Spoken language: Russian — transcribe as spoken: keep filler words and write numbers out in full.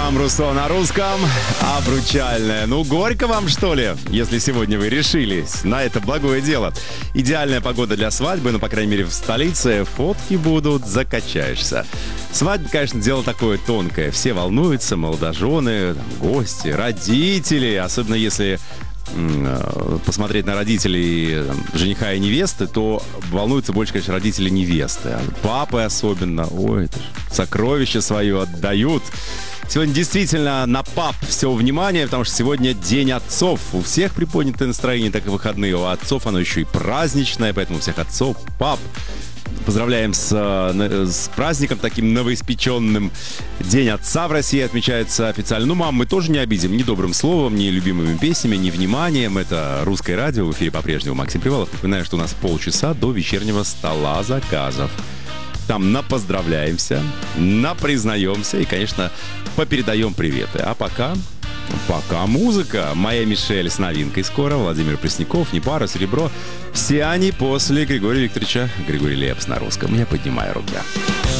программа «Русло на русском». Обручальная. Ну, горько вам, что ли, если сегодня вы решились на это благое дело. Идеальная погода для свадьбы, ну, по крайней мере, в столице. Фотки будут, закачаешься. Свадьба, конечно, дело такое тонкое. Все волнуются, молодожены, там, гости, родители. Особенно если посмотреть на родителей там, жениха и невесты, то волнуются больше, конечно, родители невесты. Папы особенно. Ой, это ж сокровище свое отдают. Сегодня действительно на пап все внимание, потому что сегодня День отцов. У всех приподнятое настроение, так и выходные. У отцов оно еще и праздничное, поэтому у всех отцов, пап. Поздравляем с, с праздником таким новоиспеченным. День отца в России отмечается официально. Ну, мам, мы тоже не обидим ни добрым словом, ни любимыми песнями, ни вниманием. Это «Русское радио». В эфире по-прежнему Максим Привалов. Напоминаю, что у нас полчаса до вечернего стола заказов. Там напоздравляемся, напризнаемся и, конечно, попередаем приветы. А пока... Пока музыка. Моя Мишель с новинкой скоро. Владимир Пресняков, Непара, Серебро. Все они после Григория Викторовича. Григорий Лепс на русском. Я поднимаю руки.